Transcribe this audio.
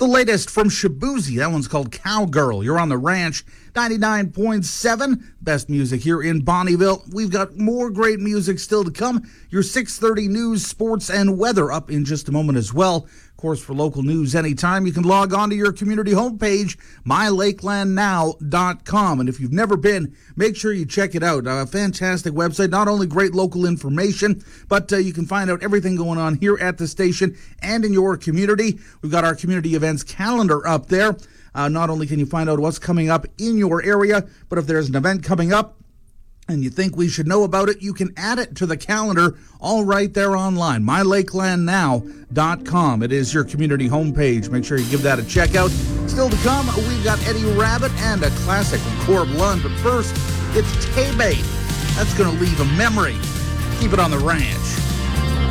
The latest from Shaboozey, that one's called Cowgirl. You're on the ranch, 99.7, best music here in Bonnieville. We've got more great music still to come. Your 6:30 news, sports, and weather up in just a moment as well. Of course, for local news anytime, you can log on to your community homepage, mylakelandnow.com. And if you've never been, make sure you check it out. A fantastic website, not only great local information, but you can find out everything going on here at the station and in your community. We've got our community events calendar up there. Not only can you find out what's coming up in your area, but if there's an event coming up and you think we should know about it, you can add it to the calendar all right there online, mylakelandnow.com. It is your community homepage. Make sure you give that a check out. Still to come, we've got Eddie Rabbitt and a classic from Corb Lund. But first, it's Tay-Bay. That's going to leave a memory. Keep it on the ranch.